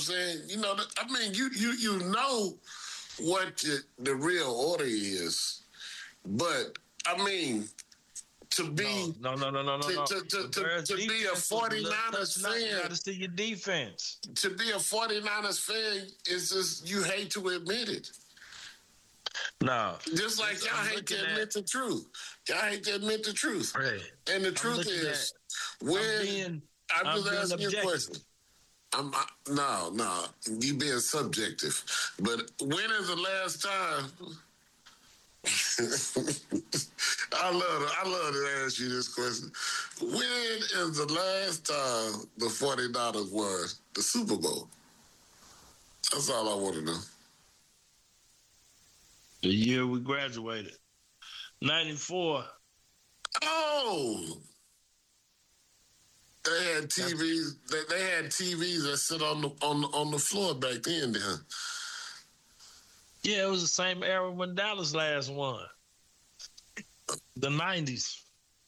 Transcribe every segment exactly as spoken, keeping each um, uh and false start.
saying? You know, I mean, you you you know what the, the real order is, but I mean, to be no, no, no, no, no, to, no. to, to, to, to be a 49ers fan, you got to see your defense. To be a 49ers fan is just you hate to admit it. No, just like y'all I'm hate to admit at, the truth. Y'all hate to admit the truth. Right. And the I'm truth is, at, when I'm, being, I'm, I'm just asking objective. you a question. I'm I, no, no, you being subjective. But when is the last time? I love to, I love to ask you this question. When is the last time the 49ers won the Super Bowl? That's all I want to know. The year we graduated. ninety-four. Oh! They had T Vs. They, they had T Vs that sit on the on on the floor back then. Then. Yeah, it was the same era when Dallas last won. The nineties.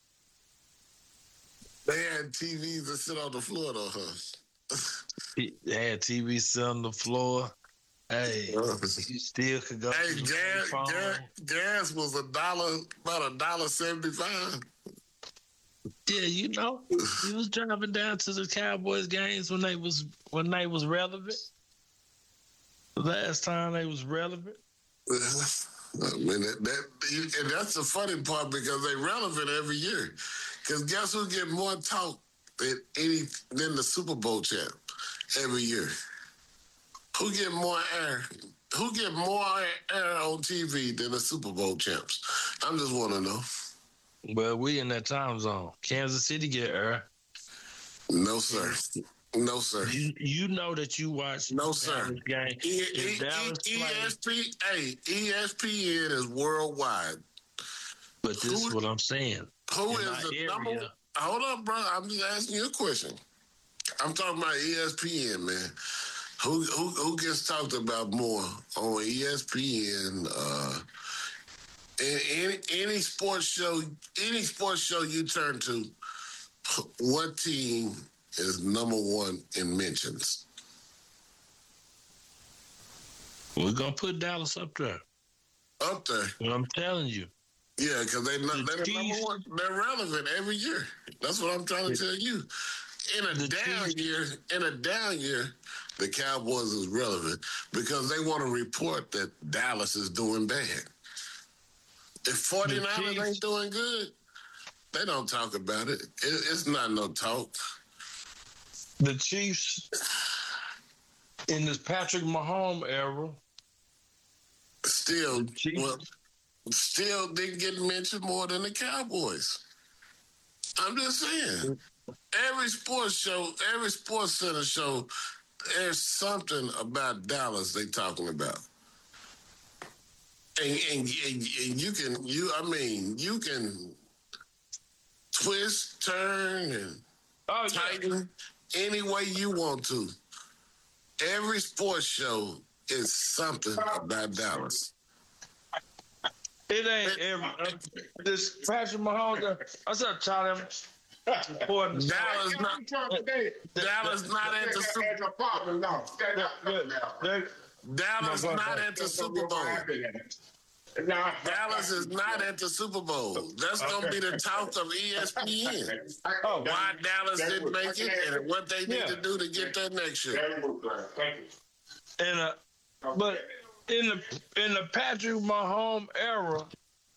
They had T Vs that sit on the floor, though, huh? They had T Vs sit on the floor. Hey, you still could go. Hey, gas, gas, gas was a dollar, about a dollar seventy-five. Yeah, you know, he was driving down to the Cowboys games when they was when they was relevant. The last time they was relevant. I mean, that, that and that's the funny part because they relevant every year. Because guess who get more talk than any than the Super Bowl champ every year? Who get more air? Who get more air on T V than the Super Bowl champs? I just want to know. Well, we in that time zone. Kansas City get air. No, sir. No, sir. You, you know that you watch no, sir. Game. E- e- e- E S P N, hey, E S P N is worldwide. But this who, is what I'm saying. Who in is the area, number? Hold up, bro. I'm just asking you a question. I'm talking about E S P N, man. Who who who gets talked about more on E S P N? Uh, any any sports show, any sports show you turn to, what team is number one in mentions? We're gonna put Dallas up there. Up there. Well, I'm telling you. Yeah, because they the they're Chiefs, number one. They're relevant every year. That's what I'm trying to tell you. In a down Chiefs, year, in a down year, the Cowboys is relevant because they want to report that Dallas is doing bad. If 49ers ain't doing good, they don't talk about it. it. It's not no talk. The Chiefs in this Patrick Mahomes era still well, still didn't get mentioned more than the Cowboys. I'm just saying. Every sports show, every Sports Center show, there's something about Dallas they talking about. And, and, and, and you can, you I mean, you can twist, turn, and oh, tighten yeah. any way you want to. Every sports show is something about Dallas. It ain't every. Uh, this Patrick Mahomes. What's up, Charlie? Dallas not, Dallas not at the Super Bowl. Dallas not at the Super Bowl. Dallas is not at the Super Bowl. That's going to be the talk of E S P N. Why Dallas didn't make it and what they need to do to get there next year. And uh, but in the in the Patrick Mahomes era,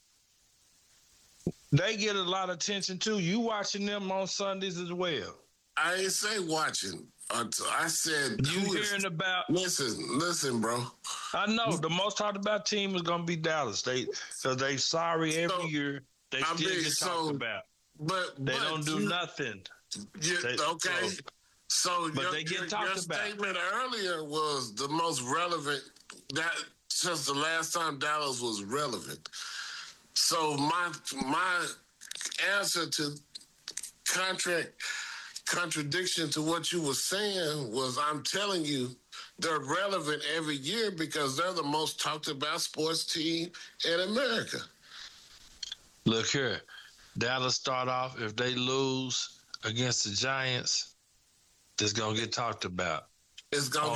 they get a lot of attention too. You watching them on Sundays as well. I ain't say watching. I said you hearing is, about. Listen, listen, bro. I know the most talked about team is gonna be Dallas. They because they sorry every so, year. They I still mean, get talked so, about. But they but don't do you, nothing. You, they, okay. So, so but your, they get your, talked your about. statement earlier was the most relevant. That since the last time Dallas was relevant. So my my answer to contract contradiction to what you were saying was I'm telling you they're relevant every year because they're the most talked about sports team in America. Look here, Dallas start off if they lose against the Giants, it's gonna get talked about. It's gonna